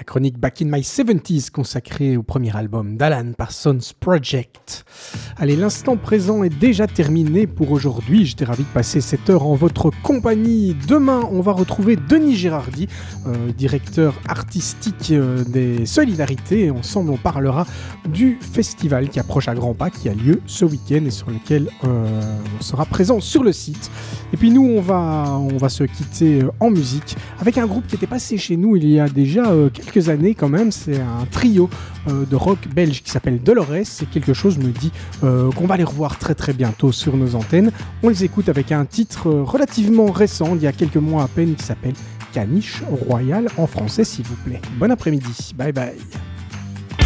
La chronique Back in My 70s consacrée au premier album d'Alan Parsons Project. Allez, l'instant présent est déjà terminé pour aujourd'hui. J'étais ravi de passer cette heure en votre compagnie. Demain, on va retrouver Denis Girardi, directeur artistique des Solidarités. Ensemble, on parlera du festival qui approche à grands pas, qui a lieu ce week-end et sur lequel on sera présent sur le site. Et puis nous, on va se quitter en musique avec un groupe qui était passé chez nous il y a déjà quelques années quand même. C'est un trio de rock belge qui s'appelle Dolores, et quelque chose me dit qu'on va les revoir très très bientôt sur nos antennes. On les écoute avec un titre relativement récent, d'il y a quelques mois à peine, qui s'appelle Caniche Royale, en français s'il vous plaît. Bon après-midi, bye bye.